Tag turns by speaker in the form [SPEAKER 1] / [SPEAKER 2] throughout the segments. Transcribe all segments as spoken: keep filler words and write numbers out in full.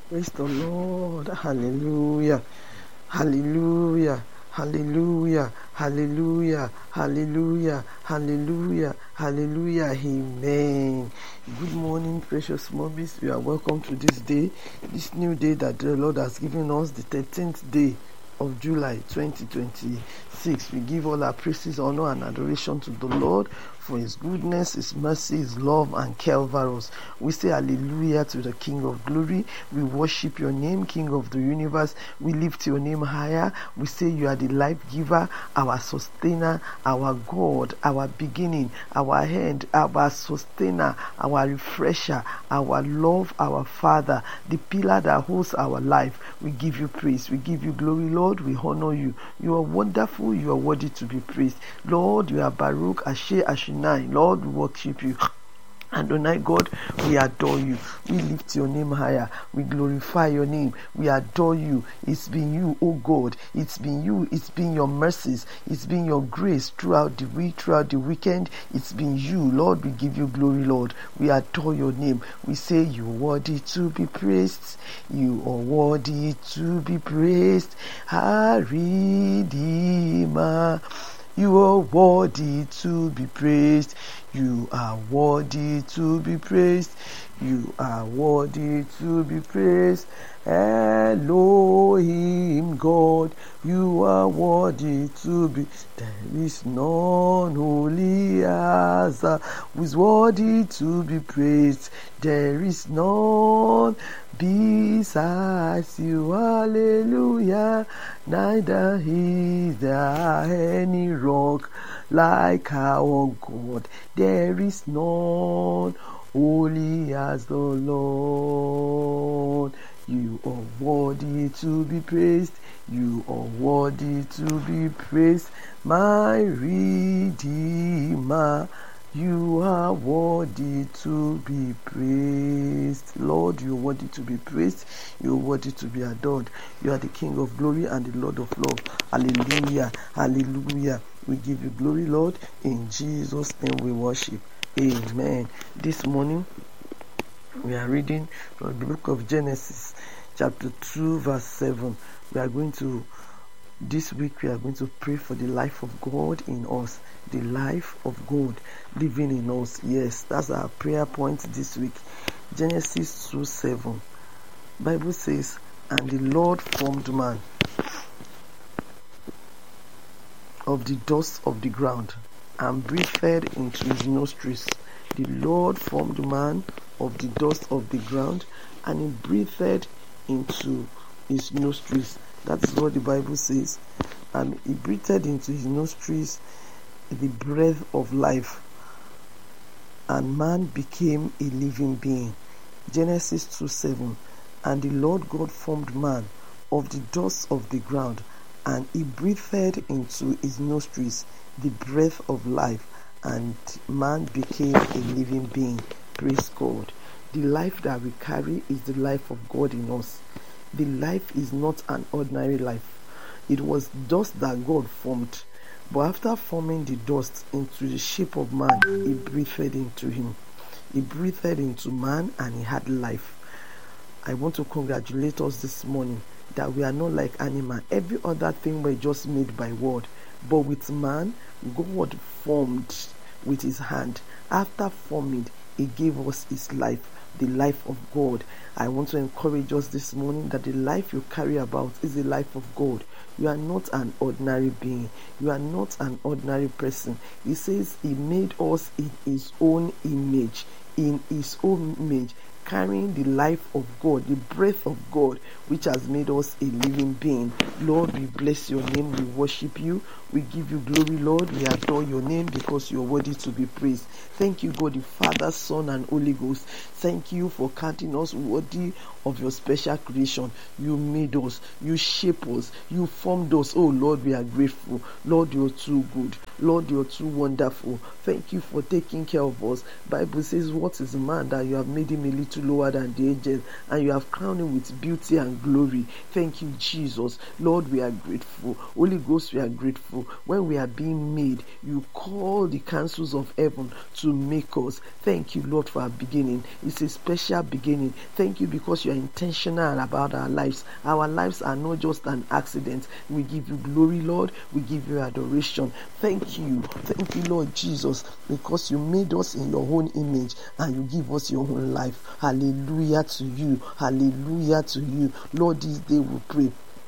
[SPEAKER 1] Praise the Lord. Hallelujah. Hallelujah. Hallelujah. Hallelujah. Hallelujah. Hallelujah. Hallelujah. Amen. Good morning, precious mommies. You are welcome to this day, this new day that the Lord has given us, the thirteenth day of July twenty twenty-six. We give all our praises, honor, and adoration to the Lord for His goodness, His mercy, His love, and care over us. We say hallelujah to the King of glory. We worship your name, King of the universe. We lift your name higher. We say you are the life giver, our sustainer, our God, our beginning, our end, our sustainer, our refresher, our love, our Father, the pillar that holds our life. We give you praise. We give you glory, Lord. We honor you. You are wonderful. You are worthy to be praised. Lord, you are Baruch, Asher, Ashinai. Lord, we worship you. Adonai God, we adore you. We lift your name higher. We glorify your name. We adore you. It's been you, oh God. It's been you. It's been your mercies. It's been your grace throughout the week, throughout the weekend. It's been you, Lord. We give you glory, Lord. We adore your name. We say you are worthy to be praised. You are worthy to be praised. Our Redeemer. You are worthy to be praised. You are worthy to be praised. You are worthy to be praised. Elohim God, you are worthy to be. There is none holy as thou, who is worthy to be praised. There is none besides you. Hallelujah. Neither is there any rock like our God. There is none holy as the Lord. You are worthy to be praised. You are worthy to be praised. My Redeemer, you are worthy to be praised. Lord, you are worthy to be praised. You are worthy to be adored. You are the King of glory and the Lord of love. Hallelujah. Hallelujah. We give you glory, Lord. In Jesus' name we worship. Amen. This morning we are reading from the book of Genesis, chapter two, verse seven. We are going to, this week we are going to pray for the life of God in us. The life of God living in us. Yes, that's our prayer point this week. Genesis two seven. Bible says, and the Lord formed man of the dust of the ground and breathed into his nostrils. The Lord formed man of the dust of the ground and he breathed into his nostrils. That is what the Bible says. And he breathed into his nostrils the breath of life, and man became a living being. Genesis two seven. And the Lord God formed man of the dust of the ground, and he breathed into his nostrils the breath of life, and man became a living being. Praise God. The life that we carry is the life of God in us. The life is not an ordinary life. It was dust that God formed. But after forming the dust into the shape of man, he breathed into him. He breathed into man and he had life. I want to congratulate us this morning that we are not like animal. Every other thing were just made by word. But with man, God formed with his hand. After forming, he gave us his life, the life of God. I want to encourage us this morning that the life you carry about is the life of God. You are not an ordinary being. You are not an ordinary person. He says he made us in his own image. In his own image, carrying the life of God, the breath of God, which has made us a living being. Lord, we bless your name. We worship you. We give you glory, Lord. We adore your name because you are worthy to be praised. Thank you, God, the Father, Son, and Holy Ghost. Thank you for counting us worthy of your special creation. You made us. You shaped us. You formed us. Oh, Lord, we are grateful. Lord, you're too good. Lord, you're too wonderful. Thank you for taking care of us. Bible says, what is man that you have made him a little little lower than the angels, and you have crowned him with beauty and glory. Thank you, Jesus. Lord, we are grateful. Holy Ghost, we are grateful. When we are being made, you call the councils of heaven to make us. Thank you, Lord, for our beginning. It's a special beginning. Thank you because you are intentional about our lives. Our lives are not just an accident. We give you glory, Lord. We give you adoration. Thank you. Thank you, Lord Jesus, because you made us in your own image and you give us your own life. Hallelujah to you. Hallelujah to you. Lord, this day we pray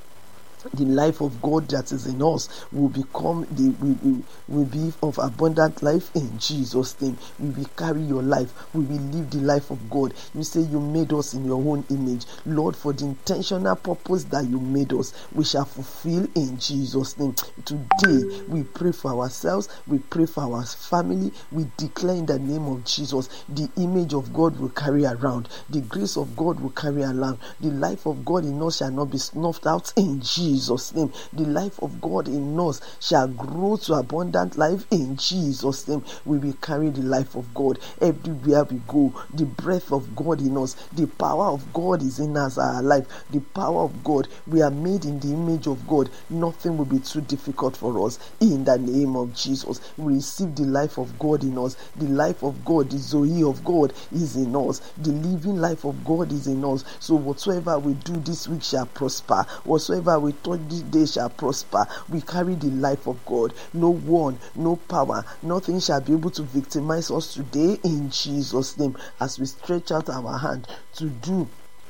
[SPEAKER 1] the life of God that is in us will become the will, will, will be of abundant life in Jesus' name. We will carry your life. We will live the life of God. You say you made us in your own image. Lord, for the intentional purpose that you made us, we shall fulfill in Jesus' name. Today, we pray for ourselves. We pray for our family. We declare in the name of Jesus, the image of God will carry around. The grace of God will carry around. The life of God in us shall not be snuffed out in Jesus' Jesus' name. The life of God in us shall grow to abundant life in Jesus' name. We will carry the life of God everywhere we go. The breath of God in us, the power of God is in us, our life. The power of God, we are made in the image of God. Nothing will be too difficult for us. In the name of Jesus, we receive the life of God in us. The life of God, the Zoe of God is in us. The living life of God is in us. So whatsoever we do this week shall prosper. Whatsoever we touch this day shall prosper. We carry the life of God. No one, no power, nothing shall be able to victimize us today in Jesus' name. As we stretch out our hand to do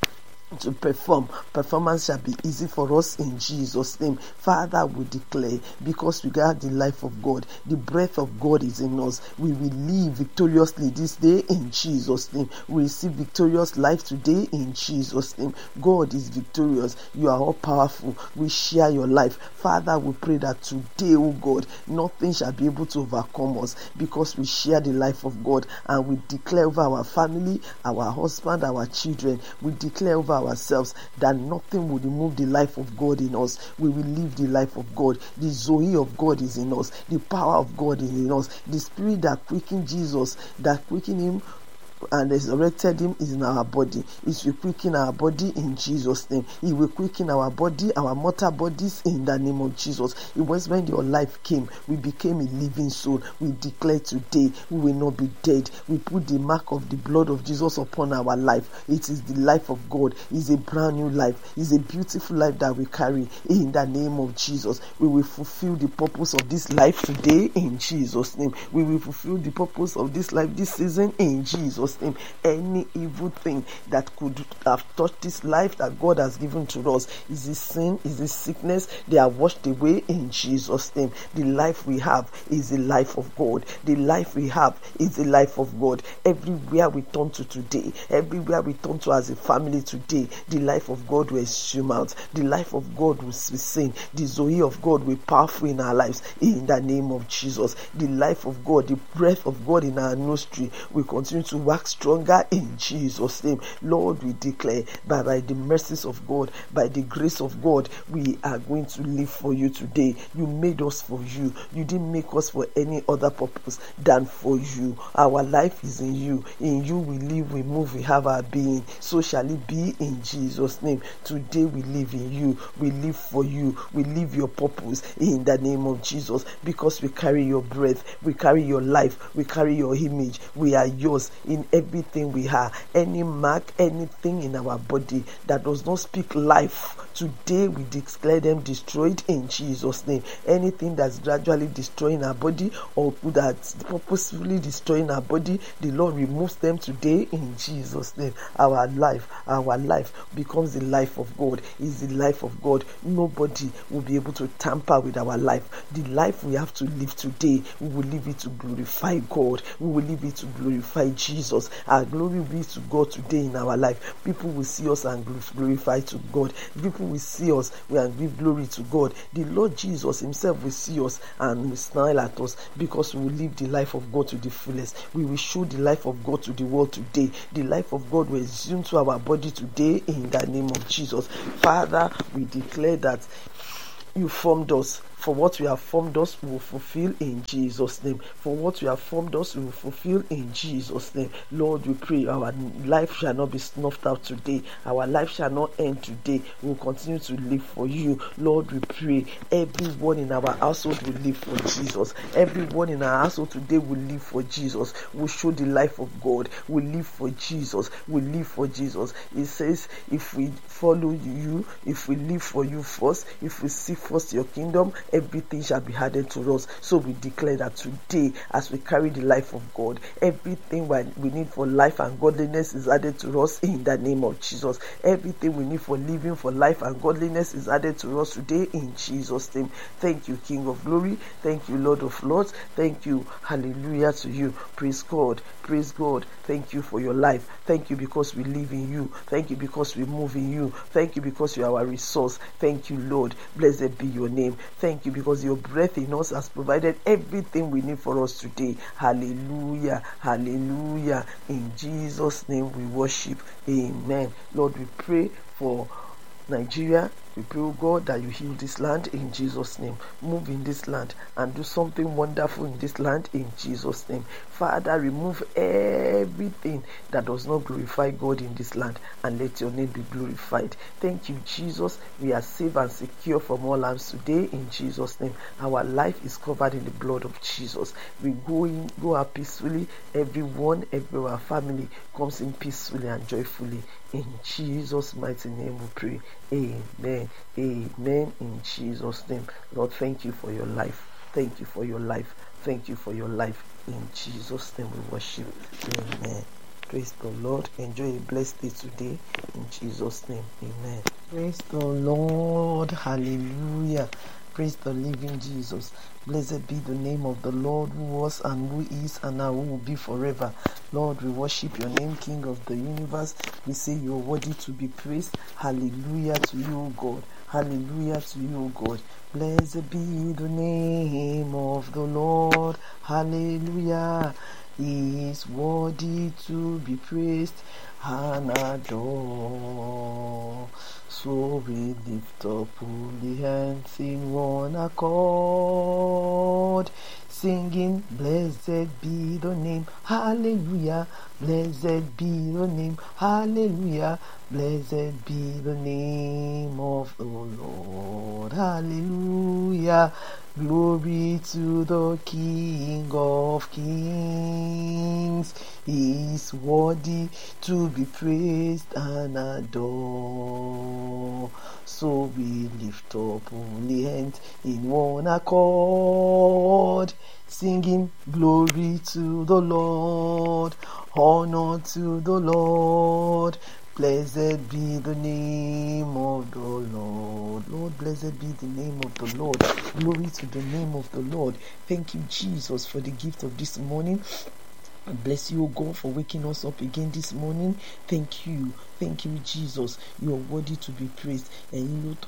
[SPEAKER 1] to perform, performance shall be easy for us in Jesus' name. Father, we declare, because we got the life of God, the breath of God is in us, we will live victoriously this day in Jesus' name. We receive victorious life today in Jesus' name. God is victorious. You are all powerful. We share your life. Father, we pray that today, oh God, nothing shall be able to overcome us, because we share the life of God, and we declare over our family, our husband, our children, we declare over ourselves that nothing will remove the life of God in us. We will live the life of God. The Zoe of God is in us. The power of God is in us. The spirit that quickened Jesus, that quickened him and resurrected him, is in our body. It will quicken our body in Jesus' name. It will quicken our body, our mortal bodies in the name of Jesus. It was when your life came, we became a living soul. We declare today we will not be dead. We put the mark of the blood of Jesus upon our life. It is the life of God. It's a brand new life. It's a beautiful life that we carry in the name of Jesus. We will fulfill the purpose of this life today in Jesus' name. We will fulfill the purpose of this life this season in Jesus' name. Any evil thing that could have touched this life that God has given to us, is this sin, is this sickness, they are washed away in Jesus' name. The life we have is the life of God. The life we have is the life of God. Everywhere we turn to today, everywhere we turn to as a family today, the life of God will zoom out. The life of God will be seen. The Zoe of God will be powerful in our lives in the name of Jesus. The life of God, the breath of God in our nostril will continue to work stronger in Jesus' name. Lord, we declare that by the mercies of God, by the grace of God, we are going to live for you today. You made us for you. You didn't make us for any other purpose than for you. Our life is in you. In you we live, we move, we have our being. So shall it be in Jesus' name. Today we live in you. We live for you. We live your purpose in the name of Jesus, because we carry your breath. We carry your life. We carry your image. We are yours in everything we have. Any mark, anything in our body that does not speak life, today we declare them destroyed in Jesus' name. Anything that's gradually destroying our body or that's purposefully destroying our body, the Lord removes them today in Jesus' name. Our life, our life becomes the life of God. Is the life of God. Nobody will be able to tamper with our life. The life we have to live today, we will live it to glorify God. We will live it to glorify Jesus. Our glory will be to God today in our life. People will see us and glorify to God. People will see us and give glory to God. The Lord Jesus himself will see us and will smile at us, because we will live the life of God to the fullest. We will show the life of God to the world today. The life of God will resume to our body today in the name of Jesus. Father, we declare that you formed us For what you have formed us, we will fulfill in Jesus' name. For what you have formed us, we will fulfill in Jesus' name. Lord, we pray our life shall not be snuffed out today. Our life shall not end today. We will continue to live for you. Lord, we pray everyone in our household will live for Jesus. Everyone in our household today will live for Jesus. We show the life of God. We live for Jesus. We live for Jesus. It says, if we follow you, if we live for you first, if we seek first your kingdom, everything shall be added to us. So we declare that today, as we carry the life of God, everything we need for life and godliness is added to us in the name of Jesus. Everything we need for living for life and godliness is added to us today in Jesus' name. Thank you, King of Glory. Thank you, Lord of Lords. Thank you. Hallelujah to you. Praise God. Praise God. Thank you for your life. Thank you because we live in you. Thank you because we move in you. Thank you because you are our resource. Thank you, Lord. Blessed be your name. Thank you because your breath in us has provided everything we need for us today. Hallelujah. Hallelujah. In Jesus' name we worship. Amen. Lord, we pray for Nigeria. We pray, oh God, that you heal this land in Jesus' name. Move in this land and do something wonderful in this land in Jesus' name. Father, remove everything that does not glorify God in this land and let your name be glorified. Thank you, Jesus. We are safe and secure from all harms today in Jesus' name. Our life is covered in the blood of Jesus. We go in, go out peacefully. Everyone, every our family comes in peacefully and joyfully. In Jesus' mighty name we pray. Amen. Amen. In Jesus' name. Lord, thank you for your life. Thank you for your life. Thank you for your life. In Jesus' name we worship. Amen. Praise the Lord. Enjoy a blessed day today. In Jesus' name. Amen. Praise the Lord. Hallelujah. Praise the living Jesus. Blessed be the name of the Lord, who was and who is and now who will be forever. Lord, we worship your name, King of the universe. We say you are worthy to be praised. Hallelujah to you, O God. Hallelujah to you, O God. Blessed be the name of the Lord. Hallelujah. He is worthy to be praised and adored. So we lift up holy hands in one accord, singing, blessed be the name, hallelujah, blessed be the name, hallelujah, blessed be the name of the Lord, hallelujah. Glory to the King of Kings. He is worthy to be praised and adored. So we lift up holy hands in one accord, singing glory to the Lord, honor to the Lord. Blessed be the name of the Lord. Lord, blessed be the name of the Lord. Glory to the name of the Lord. Thank you, Jesus, for the gift of this morning. I bless you, O God, for waking us up again this morning. Thank you. Thank you, Jesus. You are worthy to be praised. And you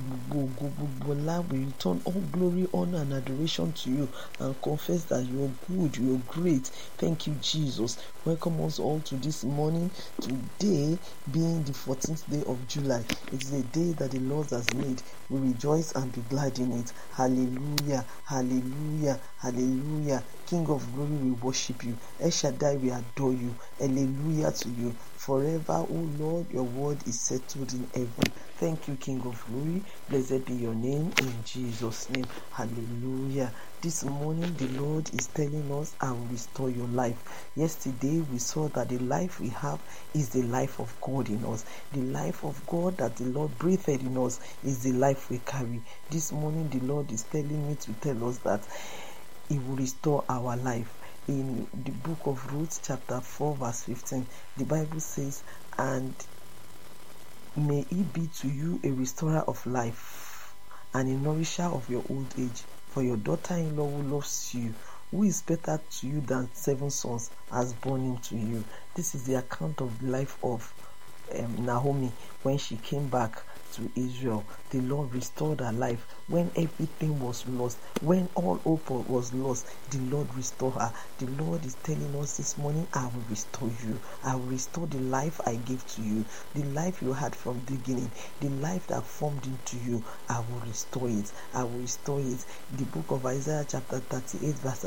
[SPEAKER 1] we return all glory, honor, and adoration to you and confess that you are good, you are great. Thank you, Jesus. Welcome us all to this morning. Today being the fourteenth day of July. It is a day that the Lord has made. We rejoice and be glad in it. Hallelujah. Hallelujah. Hallelujah. King of glory, we worship you. El Shaddai, we adore you. Hallelujah to you. Forever, O Lord, your word is settled in heaven. Thank you, King of glory. Blessed be your name in Jesus' name. Hallelujah. This morning, the Lord is telling us, I will restore your life. Yesterday, we saw that the life we have is the life of God in us. The life of God that the Lord breathed in us is the life we carry. This morning, the Lord is telling me to tell us that He will restore our life. In the book of Ruth, chapter four, verse fifteen, the Bible says, and may He be to you a restorer of life and a nourisher of your old age. For your daughter-in-law who loves you, who is better to you than seven sons, has born him to you. This is the account of the life of um, Naomi when she came back to Israel. The Lord restored her life when everything was lost, when all hope was lost. The Lord restored her. The Lord is telling us this morning, I will restore you. I will restore the life I gave to you, the life you had from the beginning, the life that formed into you. I will restore it. I will restore it. The book of Isaiah chapter thirty-eight verse